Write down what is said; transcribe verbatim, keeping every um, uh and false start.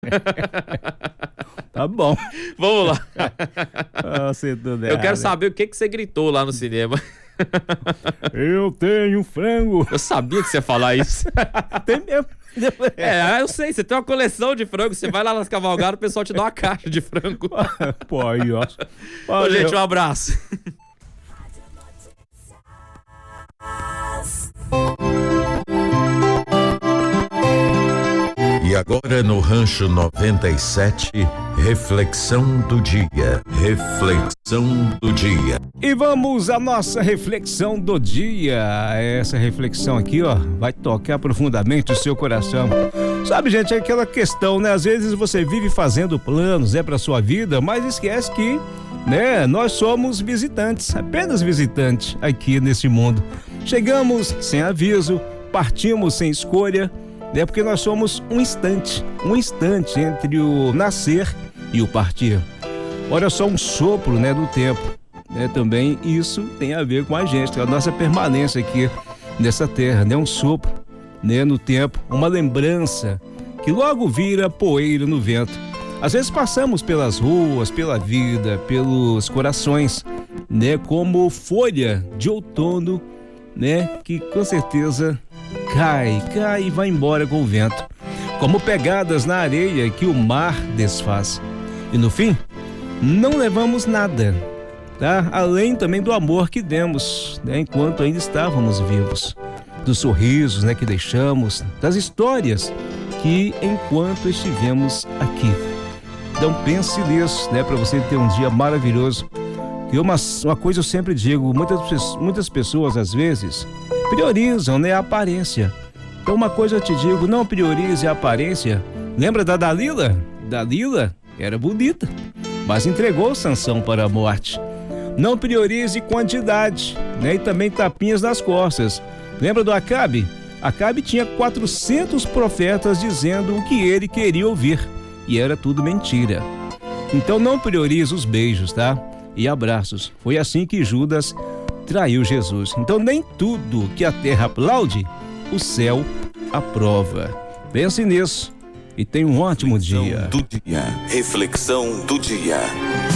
Tá bom. Vamos lá. Ah, você tudo Eu errado, quero hein? saber o que, que você gritou lá no cinema. Eu tenho frango. Eu sabia que você ia falar isso. Tem mesmo. É, eu sei, você tem uma coleção de frango, você vai lá nas cavalgadas, o pessoal te dá uma caixa de frango. Pô, aí, ó. Ô, Valeu. gente, um abraço. E agora no Rancho noventa e sete, reflexão do dia. Reflexão do dia. E vamos à nossa reflexão do dia. Essa reflexão aqui, ó, vai tocar profundamente o seu coração. Sabe, gente, é aquela questão, né? Às vezes você vive fazendo planos, é, pra sua vida, mas esquece que, né, nós somos visitantes, apenas visitantes aqui nesse mundo. Chegamos sem aviso, partimos sem escolha, né? Porque nós somos um instante, um instante entre o nascer e o partir. Olha só, um sopro, né, do tempo, né? Também isso tem a ver com a gente, a nossa permanência aqui nessa terra, né? Um sopro, né, no tempo, uma lembrança que logo vira poeira no vento. Às vezes passamos pelas ruas, pela vida, pelos corações, né, como folha de outono, né, que com certeza cai, cai e vai embora com o vento, como pegadas na areia que o mar desfaz. E no fim, não levamos nada, tá? Além também do amor que demos, né, enquanto ainda estávamos vivos, dos sorrisos, né, que deixamos, das histórias que enquanto estivemos aqui. Então pense nisso, né, para você ter um dia maravilhoso. E uma, uma coisa eu sempre digo, muitas, muitas pessoas às vezes priorizam, né, a aparência. Então uma coisa eu te digo, não priorize a aparência. Lembra da Dalila? Dalila era bonita, mas entregou Sansão para a morte. Não priorize quantidade, né, e também tapinhas nas costas. Lembra do Acabe? Acabe tinha quatrocentos profetas dizendo o que ele queria ouvir, e era tudo mentira. Então não priorize os beijos, tá? E abraços. Foi assim que Judas traiu Jesus. Então nem tudo que a terra aplaude, o céu aprova. Pense nisso e tenha um ótimo dia. Do dia. Reflexão do dia.